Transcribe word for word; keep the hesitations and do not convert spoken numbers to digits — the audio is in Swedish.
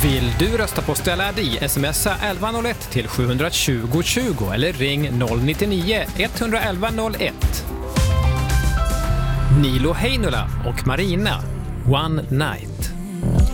Vill du rösta på Stella Di, smsa elva noll ett till sju tjugo tjugo eller ring noll nio nio ett ett ett noll ett. Nilo Heinula och Marina, One Night.